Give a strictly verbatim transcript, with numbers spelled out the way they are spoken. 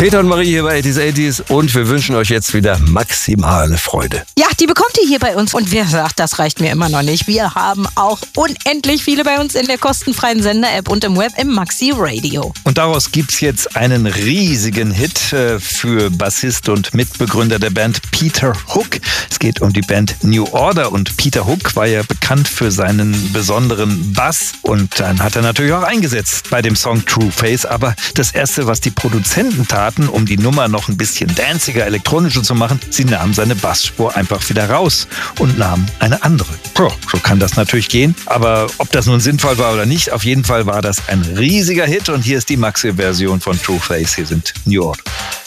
Peter und Marie hier bei achtziger achtziger und wir wünschen euch jetzt wieder maximale Freude. Ja, die bekommt ihr hier bei uns. Und wer sagt, das reicht mir immer noch nicht. Wir haben auch unendlich viele bei uns in der kostenfreien Sender-App und im Web im Maxi Radio. Und daraus gibt's jetzt einen riesigen Hit äh, für Bassist und Mitbegründer der Band Peter Hook. Es geht um die Band New Order und Peter Hook war ja bekannt für seinen besonderen Bass und dann hat er natürlich auch eingesetzt bei dem Song True Face. Aber das Erste, was die Produzenten taten, um die Nummer noch ein bisschen danciger, elektronischer zu machen, sie nahmen seine Bassspur einfach wieder raus und nahmen eine andere. Puh, so kann das natürlich gehen, aber ob das nun sinnvoll war oder nicht, auf jeden Fall war das ein riesiger Hit und hier ist die Maxi-Version von True Face. Hier sind New Order.